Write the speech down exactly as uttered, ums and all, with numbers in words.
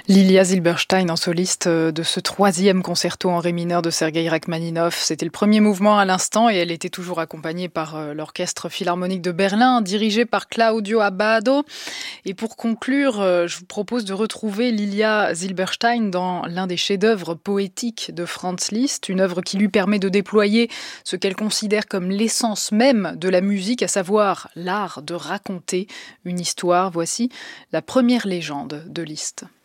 Lilia Silberstein en soliste de ce troisième concerto en ré mineur de Sergueï Rachmaninov. C'était le premier mouvement à l'instant et elle était toujours accompagnée par l'Orchestre Philharmonique de Berlin, dirigé par Claudio Abbado. Et pour conclure, je vous propose de retrouver Lilia Silberstein dans l'un des chefs-d'œuvre poétiques de Franz Liszt, une œuvre qui lui permet de déployer ce qu'elle considère comme l'essence même de la musique, à savoir l'art de raconter une histoire. Voici la première légende de Liszt.